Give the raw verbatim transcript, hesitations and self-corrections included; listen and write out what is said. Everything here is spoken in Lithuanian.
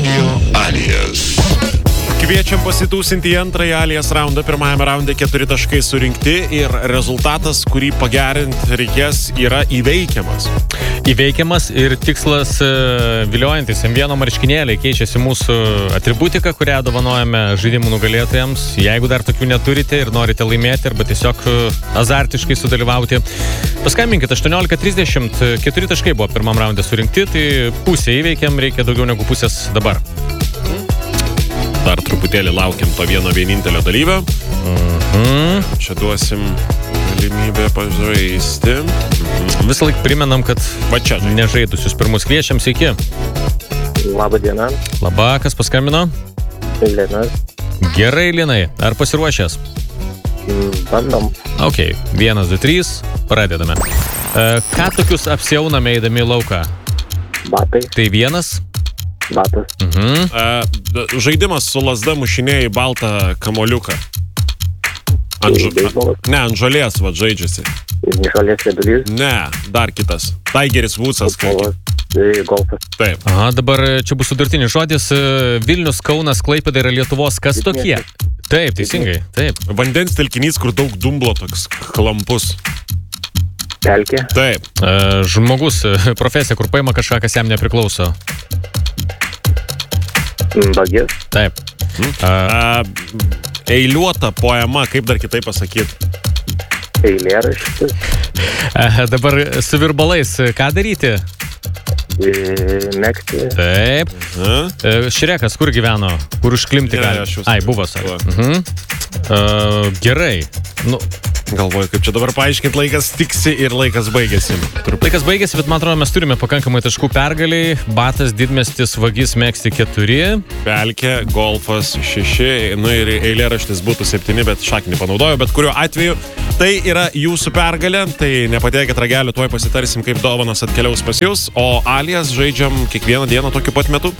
Radio Alias. Kviečiam pasitūsinti į antrąjį Alias raundą. Pirmajame raunde keturi taškai surinkti ir rezultatas, kurį pagerinti reikės, yra įveikiamas. Įveikiamas ir tikslas uh, viliojantis. M vieno marškinėliai keičiasi mūsų atributika, kurią dovanojame žaidimų nugalėtojams. Jeigu dar tokių neturite ir norite laimėti arba tiesiog uh, azartiškai sudalyvauti, paskambinkit aštuoniolika trisdešimt. Keturi taškai buvo pirmam raunde surinkti, tai pusę įveikiam, reikia daugiau negu pusės dabar. Dar truputėlį laukiam to vieno vienintelio dalyvio. Mhm. Čia duosim galimybę pažaisti. Mhm. Visą laik primenam, kad Va čia. nežaidusius pirmus kviečiam, sveiki. Labą dieną. Labą, kas paskambino? Linas. Gerai, Linai, ar pasiruošęs? Bandom. Ok, vienas, du, trys, pradedame. E, ką tokius apsiauname eidami į lauką? Batai. Tai vienas? Batas. Mhm. E, žaidimas su lazda mušinėja į baltą kamoliuką. Ant žo... Beisbolas. Ne, ant žolės va žaidžiasi. Žolės riedulys. Ne, dar kitas. Tigeris Woodsas. Golfas. Golfas. Taip. Aha, dabar čia bus sudurtinis žodis. Vilnius, Kaunas, Klaipėda yra Lietuvos. Kas tokie? Taip, teisingai. Taip. Vandens telkinys, kur daug dumblo toks klampus. Pelkė. Taip. E, žmogus, profesija, kur paima kažką, kas jam nepriklauso. Bagės. Taip. Hmm? E, eiliuota poema, kaip dar kitaip pasakyti? Eilėraštis. E, dabar su virbalais ką daryti? Mekti. Taip. A? E, Šrekas, kur gyveno? Kur užklimti Ne, gali? aš jau Ai, sakau. buvo, sakė. Va. Mhm. E, gerai. Nu, Galvoju, kaip čia dabar paaiškinti, laikas tiksi ir laikas baigėsi. laikas baigėsi, bet man atrodo, mes turime pakankamai taškų pergaliai. Batas, didmiestis, vagis, Meksti keturi. Pelkė, golfas šeši, nu ir eilėraštis būtų septyni, bet šaknį panaudojo, bet kuriuo atveju tai yra jūsų pergalė, tai nepadėkit ragelių, tuoj pasitarsim, kaip dovanas atkeliaus pas jūs, o Alias žaidžiam kiekvieną dieną tokiu pat metu.